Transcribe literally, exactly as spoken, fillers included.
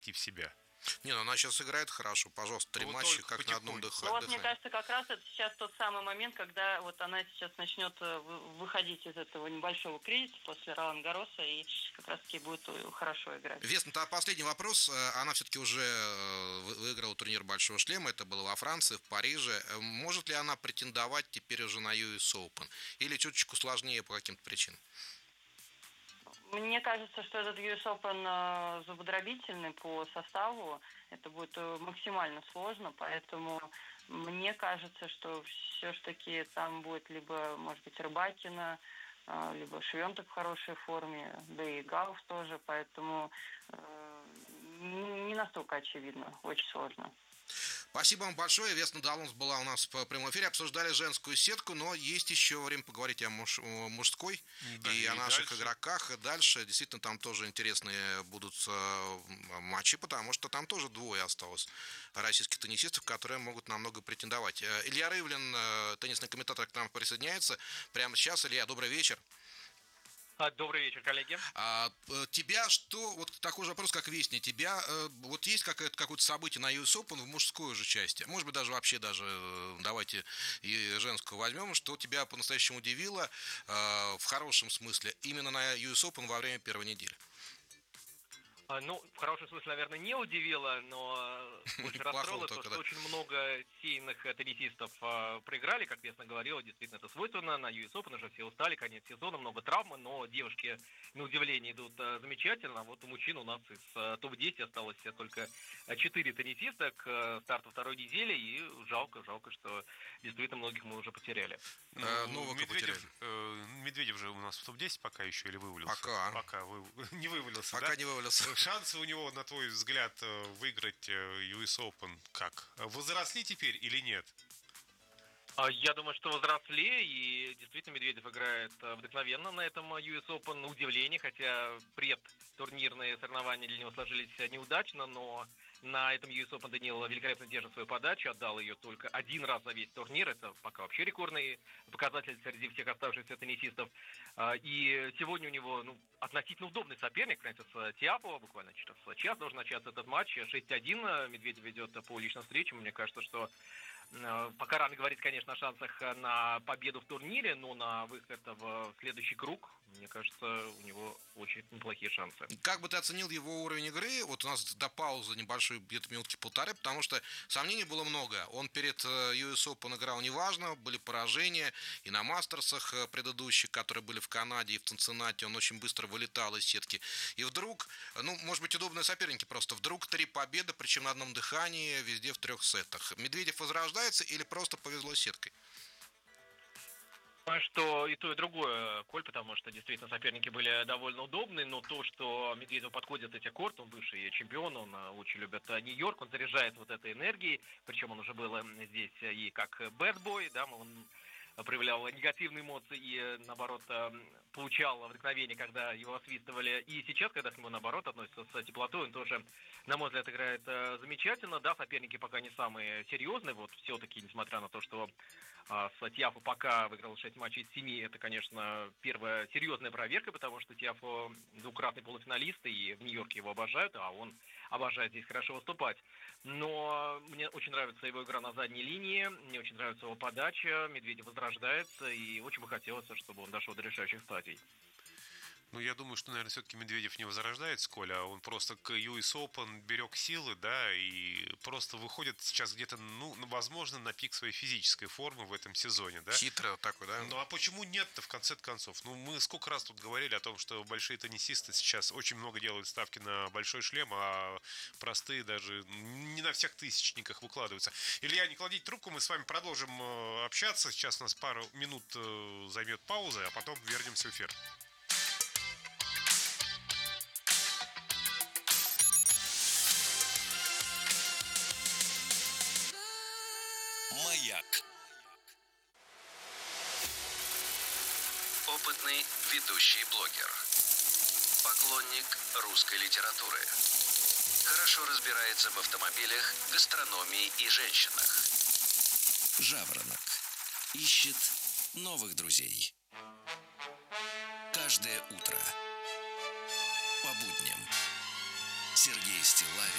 в себя. Не, ну она сейчас играет хорошо, пожалуйста, три Ну, матча, только как на одном потихоньку. дыха- Ну вот мне дыхании. кажется, как раз это сейчас тот самый момент, когда вот она сейчас начнет э, вы- выходить из этого небольшого кризиса после Ролан Гарроса и как раз таки будет э, хорошо играть. Вес, ну, последний вопрос. Э, Она все-таки уже э, вы- выиграла турнир Большого шлема. Это было во Франции, в Париже. Э, Может ли она претендовать теперь уже на ю эс Open? Или чуточку сложнее по каким-то причинам? Мне кажется, что этот ю эс Open э, зубодробительный по составу. Это будет э, максимально сложно, поэтому мне кажется, что все-таки там будет либо, может быть, Рыбакина, э, либо Швентек в хорошей форме, да и Гауф тоже, поэтому э, не не настолько очевидно, очень сложно. Спасибо вам большое. Весна Далунс была у нас в прямом эфире. Обсуждали женскую сетку, но есть еще время поговорить о, муж, о мужской Да, и, и о наших дальше. игроках. И дальше действительно там тоже интересные будут э, матчи, потому что там тоже двое осталось российских теннисистов, которые могут намного претендовать. Э, Илья Рывлин, э, теннисный комментатор, к нам присоединяется прямо сейчас. Илья, добрый вечер. А, Добрый вечер, коллеги. А, э, тебя что, вот такой же вопрос, как Весне, тебя, э, вот есть какое-то, какое-то событие на ю эс Open в мужской уже части, может быть, даже вообще даже, э, давайте и женскую возьмем, что тебя по-настоящему удивило, э, в хорошем смысле, именно на ю эс Open во время первой недели? А, Ну, в хорошем смысле, наверное, не удивило, но больше Плохого расстроило то, только, что да. очень много сильных э, теннисистов э, проиграли, как Весна говорила, действительно это свойственно, на ю эс Open уже все устали, конец сезона, много травм, но девушки, на удивление, идут э, замечательно. Вот у мужчин у нас из э, топ десять осталось э, только четыре теннисиста к э, старту второй недели, и жалко, жалко, что действительно многих мы уже потеряли. Ну, Э, Новака Медведев, потеряли. э, Медведев же у нас в топ десять пока еще или вывалился? Пока. Пока вы, не вывалился, Пока да? не вывалился. Шансы у него, на твой взгляд, э, выиграть э, ю эс Open как? Возросли теперь или нет? А, Я думаю, что возросли, и действительно Медведев играет э, вдохновенно на этом ю эс Open, на удивление, хотя предтурнирные соревнования для него сложились э, неудачно, но на этом ю эс Open Данил великолепно держит свою подачу, отдал ее только один раз за весь турнир, это пока вообще рекордный показатель среди всех оставшихся теннисистов. А, И сегодня у него ну, относительно удобный соперник, Фрэнсис Тиафо, буквально через час должен начаться этот матч, шесть один Медведев ведет по личным встречам, мне кажется, что Э, Пока рано говорить, конечно, о шансах на победу в турнире, но на выход в следующий круг, мне кажется, у него очень неплохие шансы. Как бы ты оценил его уровень игры? Вот у нас до паузы небольшой, где-то минутки полторы, потому что сомнений было много. Он перед э, ю эс Open играл неважно, были поражения и на мастерсах э, предыдущих, которые были в Канаде и в Цинциннати, он очень быстро вылетал из сетки. И вдруг, э, ну, может быть, удобные соперники просто, вдруг три победы, причем на одном дыхании, везде в трех сетах. Медведев возрождается или просто повезло с сеткой? Думаю, что и то, и другое, Коль, потому что действительно соперники были довольно удобные, но то, что Медведеву подходят эти корты, он бывший чемпион, он э, очень любит э, Нью-Йорк, он заряжает вот этой энергией, причем он уже был э, здесь э, и как бэдбой, да, он проявлял негативные эмоции и, э, наоборот, э, получал вдохновение, когда его освистывали. И сейчас, когда к нему, наоборот, относятся с теплотой, он тоже, на мой взгляд, играет э, замечательно. Да, соперники пока не самые серьезные. Вот все-таки, несмотря на то, что э, с Тиафо пока выиграл шесть матчей из семи, это, конечно, первая серьезная проверка, потому что Тиафо двукратный полуфиналист, и в Нью-Йорке его обожают, а он обожает здесь хорошо выступать. Но мне очень нравится его игра на задней линии, мне очень нравится его подача, Медведев возрождается, и очень бы хотелось, чтобы он дошел до решающих стадий. Ну, я думаю, что, наверное, все-таки Медведев не возрождается, Коля, а он просто к ю эс Open берег силы, да, и просто выходит сейчас где-то, ну, возможно, на пик своей физической формы в этом сезоне, да. Хитрый вот такой, да? Ну, а почему нет-то, в конце концов? Ну, мы сколько раз тут говорили о том, что большие теннисисты сейчас очень много делают ставки на большой шлем, а простые даже не на всех тысячниках выкладываются. Илья, не кладите трубку, мы с вами продолжим э, общаться. Сейчас у нас пару минут э, займет пауза, а потом вернемся в эфир. Маяк. Опытный ведущий блогер. Поклонник русской литературы. Хорошо разбирается в автомобилях, гастрономии и женщинах. Жаворонок. Ищет новых друзей. Каждое утро. По будням. Сергей Стиллавин